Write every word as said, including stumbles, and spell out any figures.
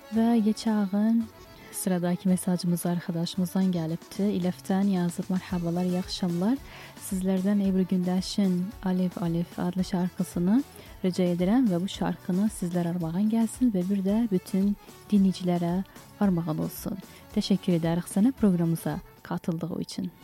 Ve geçen sıradaki mesajımız arkadaşımızdan gelipti. İlef'ten yazıp merhabalar, iyi akşamlar. Sizlerden Ebru Gündeş'in Alif Alif adlı şarkısını rica ederim ve bu şarkını sizler armağan gelsin ve bir de bütün dinleyicilere armağan olsun. Teşekkür ederiz sana programımıza katıldığı için.